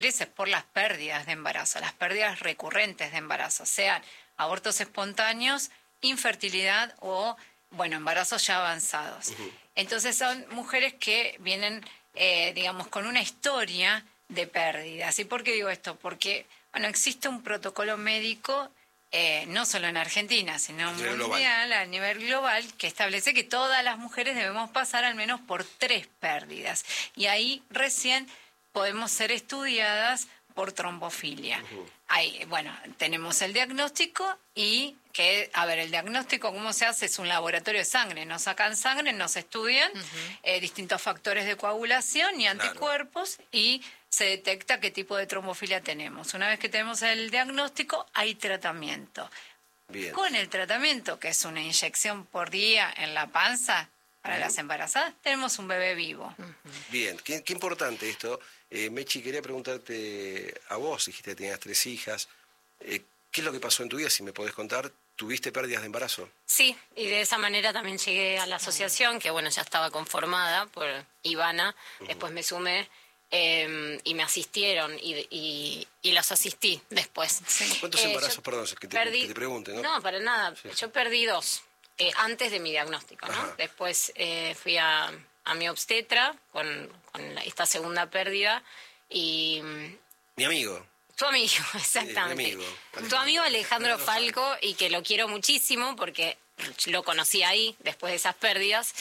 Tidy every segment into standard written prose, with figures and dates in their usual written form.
es por las pérdidas de embarazo, las pérdidas recurrentes de embarazo, sean abortos espontáneos, infertilidad o, embarazos ya avanzados. Entonces son mujeres que vienen, digamos, con una historia de pérdidas. ¿Y por qué digo esto? Porque, existe un protocolo médico, no solo en Argentina, sino mundial, a nivel global, que establece que todas las mujeres debemos pasar al menos por 3 pérdidas. Y ahí recién podemos ser estudiadas por trombofilia. Ahí, tenemos el diagnóstico y el diagnóstico, ¿cómo se hace? Es un laboratorio de sangre. Nos sacan sangre, nos estudian distintos factores de coagulación y anticuerpos y se detecta qué tipo de trombofilia tenemos. Una vez que tenemos el diagnóstico, hay tratamiento. Bien. Con el tratamiento, que es una inyección por día en la panza para las embarazadas, tenemos un bebé vivo. Bien, qué importante esto. Mechi, quería preguntarte a vos, dijiste que tenías 3 hijas. ¿Qué es lo que pasó en tu vida? Si me podés contar, ¿tuviste pérdidas de embarazo? Sí, y de esa manera también llegué a la asociación, que ya estaba conformada por Ivana, después me sumé y me asistieron y los asistí después. Sí. ¿Cuántos embarazos, perdón, que te pregunte, ¿no? No, para nada, Sí. yo perdí 2 antes de mi diagnóstico, ¿no? Ajá. Después fui a mi obstetra con esta segunda pérdida y... Mi amigo. Tu amigo, exactamente. Mi amigo. Tu amigo Alejandro Falco, y que lo quiero muchísimo porque lo conocí ahí después de esas pérdidas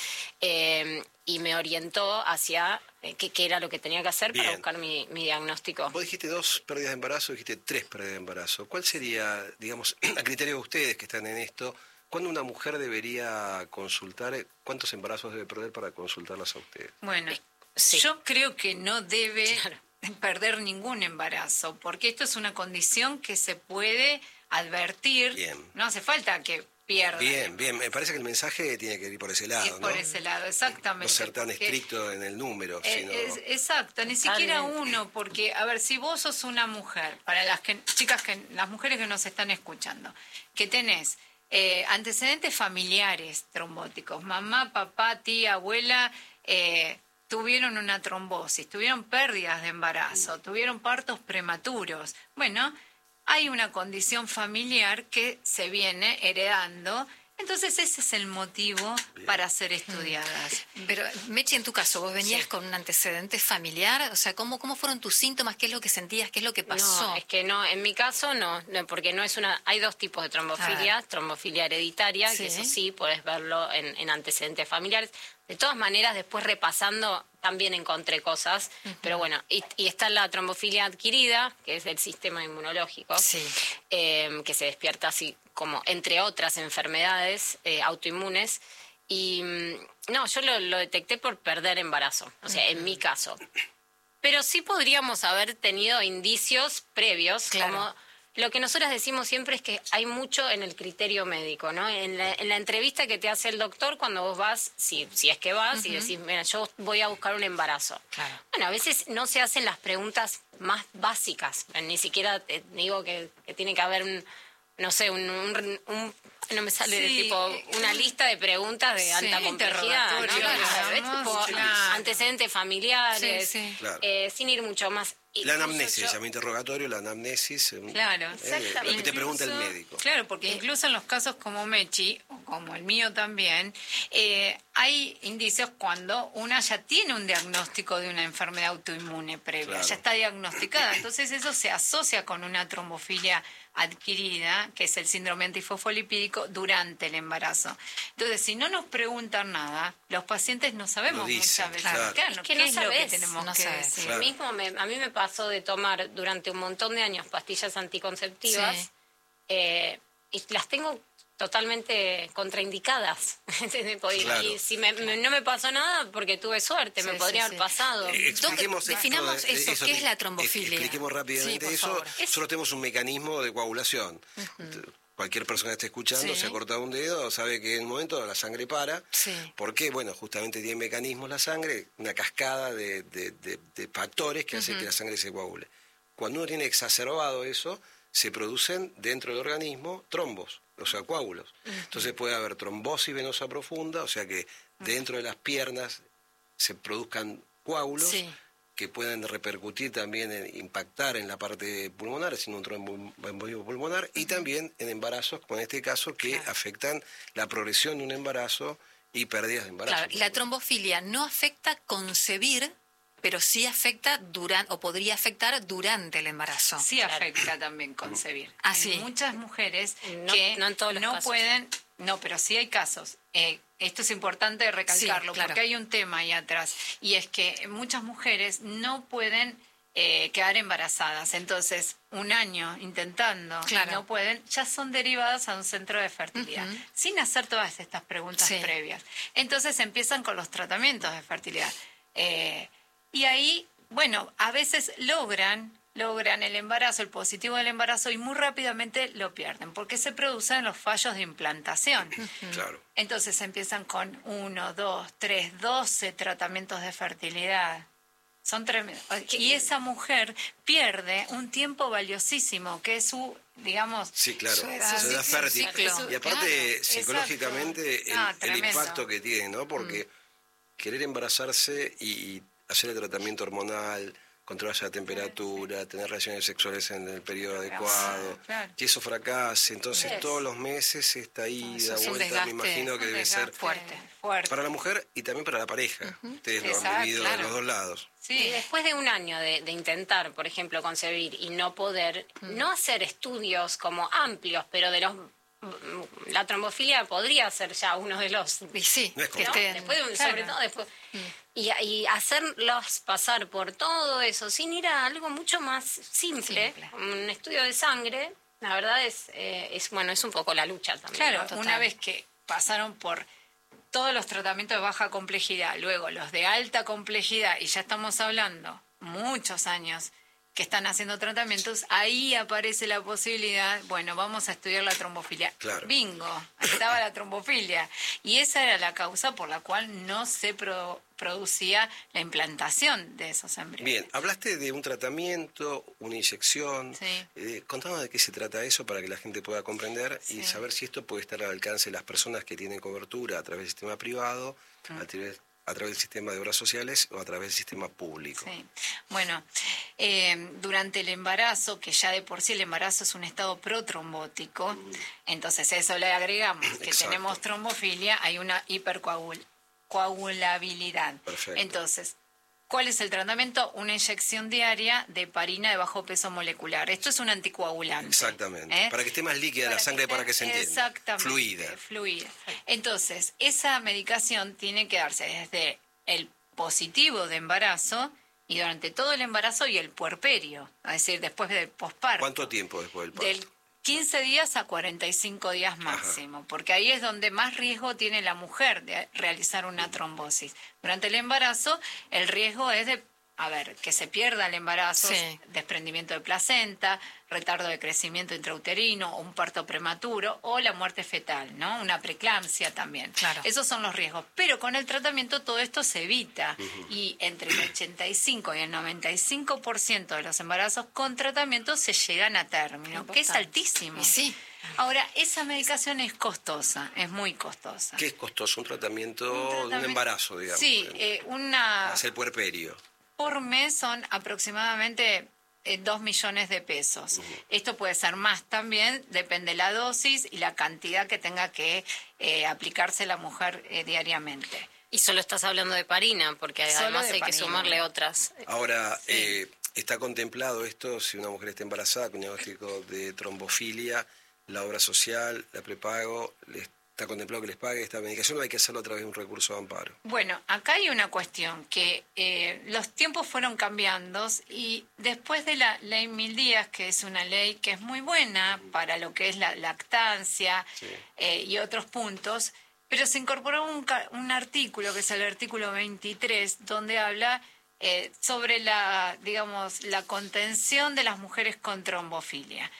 y me orientó hacia qué era lo que tenía que hacer para buscar mi diagnóstico. Vos dijiste 2 pérdidas de embarazo, dijiste 3 pérdidas de embarazo. ¿Cuál sería, digamos, a criterio de ustedes que están en esto, cuándo una mujer debería consultar, cuántos embarazos debe perder para consultarlas a ustedes? Bueno, Sí. yo creo que no debe perder ningún embarazo, porque esto es una condición que se puede advertir. Bien. No hace falta que pierda. Bien, me parece que el mensaje tiene que ir por ese lado, ¿no? Por ese lado, exactamente. No ser tan porque estricto en el número, sino... exacto, ni siquiera uno, porque, si vos sos una mujer, para las las mujeres que nos están escuchando, que tenés antecedentes familiares trombóticos, mamá, papá, tía, abuela, tuvieron una trombosis, tuvieron pérdidas de embarazo, tuvieron partos prematuros. Hay una condición familiar que se viene heredando, entonces ese es el motivo para ser estudiadas. Pero, Mechi, en tu caso, vos venías con un antecedente familiar, o sea, ¿cómo fueron tus síntomas? ¿Qué es lo que sentías? ¿Qué es lo que pasó? No, es que no, en mi caso no, porque no es hay 2 tipos de trombofilia, trombofilia hereditaria, que eso sí, podés verlo en antecedentes familiares. De todas maneras, después repasando, también encontré cosas, pero y está la trombofilia adquirida, que es del sistema inmunológico, que se despierta así como entre otras enfermedades autoinmunes, y no, yo lo detecté por perder embarazo, o sea, en mi caso. Pero sí podríamos haber tenido indicios previos, como... Lo que nosotras decimos siempre es que hay mucho en el criterio médico, ¿no? En la entrevista que te hace el doctor cuando vos vas, si es que vas, y decís, mira, yo voy a buscar un embarazo. Claro. A veces no se hacen las preguntas más básicas. Ni siquiera te digo que tiene que haber no me sale una lista de preguntas de alta complejidad, ¿no? Antecedentes familiares, sin ir mucho más. La anamnesis, se llama interrogatorio, la anamnesis. Claro, lo que te pregunta el médico. Claro, porque incluso en los casos como Mechi, o como el mío también, hay indicios cuando una ya tiene un diagnóstico de una enfermedad autoinmune previa, ya está diagnosticada. Entonces eso se asocia con una trombofilia adquirida, que es el síndrome antifosfolipídico, durante el embarazo. Entonces, si no nos preguntan nada, los pacientes no sabemos muchas veces. Es que ¿qué es lo que tenemos que decir? Claro. Mismo a mí me pasó de tomar durante un montón de años pastillas anticonceptivas y las tengo totalmente contraindicadas. Y si no me pasó nada porque tuve suerte, me podría haber pasado. Expliquemos definamos eso, ¿qué es la trombofilia? Expliquemos rápidamente eso. Favor. Nosotros tenemos un mecanismo de coagulación. Cualquier persona que esté escuchando, se ha cortado un dedo, sabe que en un momento la sangre para. ¿Por qué? Bueno, justamente tiene mecanismos la sangre, una cascada de factores que hace que la sangre se coagule. Cuando uno tiene exacerbado eso, se producen dentro del organismo trombos, o sea, coágulos. Entonces puede haber trombosis venosa profunda, o sea que dentro de las piernas se produzcan coágulos que pueden repercutir también, impactar en la parte pulmonar, haciendo un tromboembolismo pulmonar, y también en embarazos, como en este caso, que afectan la progresión de un embarazo y pérdidas de embarazo. Claro, la trombofilia no afecta concebir, pero sí afecta durante, o podría afectar durante el embarazo. Sí afecta también concebir. Sí. Hay muchas mujeres no en todos los casos. Pueden, pero sí hay casos. Esto es importante recalcarlo, porque hay un tema ahí atrás, y es que muchas mujeres no pueden quedar embarazadas. Entonces, un año intentando, no pueden, ya son derivadas a un centro de fertilidad, sin hacer todas estas preguntas previas. Entonces empiezan con los tratamientos de fertilidad. Y ahí, bueno, a veces logran el embarazo, el positivo del embarazo, y muy rápidamente lo pierden, porque se producen los fallos de implantación. Claro. Entonces empiezan con 1, 2, 3, 12 tratamientos de fertilidad. Son tremendos. Y esa mujer pierde un tiempo valiosísimo, que es su, digamos... Sí, claro, su edad fértil. Y aparte, psicológicamente, el impacto que tiene, ¿no? Porque querer embarazarse y hacer el tratamiento hormonal, controlarse la temperatura, tener relaciones sexuales en el periodo adecuado, y eso fracasa, entonces todos los meses esta ida, vuelta, me imagino que debe ser fuerte para la mujer y también para la pareja. Ustedes lo han vivido de los dos lados. Sí. Y después de un año de intentar, por ejemplo, concebir y no poder, no hacer estudios como amplios, pero de los... La trombofilia podría ser ya uno de los... Sí, no es ¿no? Después sobre todo después... Y hacerlos pasar por todo eso sin ir a algo mucho más simple. Un estudio de sangre, la verdad es un poco la lucha también. Claro, ¿no? Una vez que pasaron por todos los tratamientos de baja complejidad, luego los de alta complejidad, y ya estamos hablando muchos años que están haciendo tratamientos, ahí aparece la posibilidad, vamos a estudiar la trombofilia. Claro. Bingo, estaba la trombofilia. Y esa era la causa por la cual no se producía la implantación de esos embriones. Bien, hablaste de un tratamiento, una inyección. Sí. Contanos de qué se trata eso para que la gente pueda comprender y saber si esto puede estar al alcance de las personas que tienen cobertura a través del sistema privado, a través del sistema de obras sociales o a través del sistema público. Sí. Bueno, durante el embarazo, que ya de por sí el embarazo es un estado protrombótico, entonces a eso le agregamos que tenemos trombofilia, hay una hipercoagulabilidad. Perfecto. Entonces, ¿cuál es el tratamiento? Una inyección diaria de heparina de bajo peso molecular. Esto es un anticoagulante. Exactamente. Para que esté más líquida la sangre, para que se entienda. Exactamente. Fluida. Entonces, esa medicación tiene que darse desde el positivo de embarazo y durante todo el embarazo y el puerperio, es decir, después del posparto. ¿Cuánto tiempo después del parto? Del 15 días a 45 días máximo, porque ahí es donde más riesgo tiene la mujer de realizar una trombosis. Durante el embarazo, el riesgo es de, que se pierda el embarazo, desprendimiento de placenta, retardo de crecimiento intrauterino, o un parto prematuro, o la muerte fetal, ¿no? Una preeclampsia también. Claro. Esos son los riesgos. Pero con el tratamiento todo esto se evita. Y entre el 85 y el 95% de los embarazos con tratamiento se llegan a término, que es altísimo. Sí. Ahora, esa medicación es costosa, es muy costosa. ¿Qué es costoso? Un tratamiento de un embarazo, digamos. Sí, Hacer puerperio. Por mes son aproximadamente 2 millones de pesos. Esto puede ser más también, depende de la dosis y la cantidad que tenga que aplicarse la mujer diariamente. Y solo estás hablando de heparina, porque además hay que sumarle otras. Ahora, ¿está contemplado esto si una mujer está embarazada con diagnóstico de trombofilia, la obra social, la prepago, está contemplado que les pague esta medicación o hay que hacerlo a través de un recurso de amparo? Bueno, acá hay una cuestión, que los tiempos fueron cambiando y después de la ley 1000 días, que es una ley que es muy buena para lo que es la lactancia y otros puntos, pero se incorporó un artículo, que es el artículo 23, donde habla sobre la contención de las mujeres con trombofilia.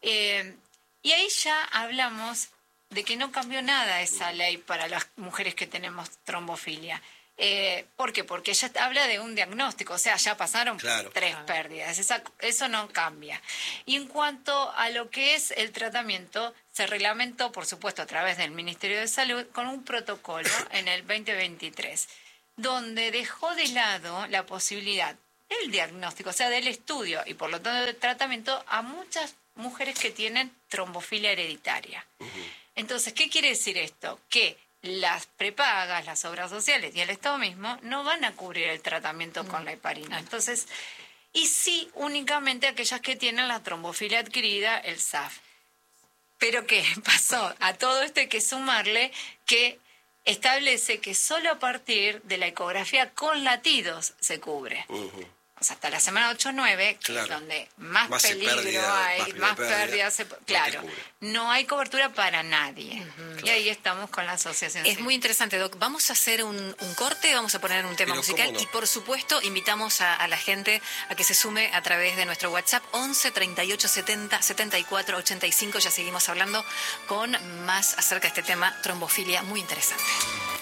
Y ahí ya hablamos de que no cambió nada esa ley para las mujeres que tenemos trombofilia. ¿Por qué? Porque ella habla de un diagnóstico, o sea, ya pasaron 3 pérdidas, eso no cambia. Y en cuanto a lo que es el tratamiento, se reglamentó, por supuesto, a través del Ministerio de Salud, con un protocolo en el 2023, donde dejó de lado la posibilidad el diagnóstico, o sea, del estudio y por lo tanto del tratamiento a muchas mujeres que tienen trombofilia hereditaria. Entonces, ¿qué quiere decir esto? Que las prepagas, las obras sociales y el Estado mismo no van a cubrir el tratamiento con la heparina. Entonces, y sí únicamente aquellas que tienen la trombofilia adquirida, el SAF. Pero ¿qué pasó? A todo esto hay que sumarle que establece que solo a partir de la ecografía con latidos se cubre. O sea, hasta la semana 8 o 9, que es donde más peligro hay, más pérdidas. Claro, no hay cobertura para nadie. Y ahí estamos con la asociación. Es muy interesante, Doc. Vamos a hacer un corte, vamos a poner un tema musical y, por supuesto, invitamos a la gente a que se sume a través de nuestro WhatsApp 11 38 70 74 85. Ya seguimos hablando con más acerca de este tema, trombofilia, muy interesante.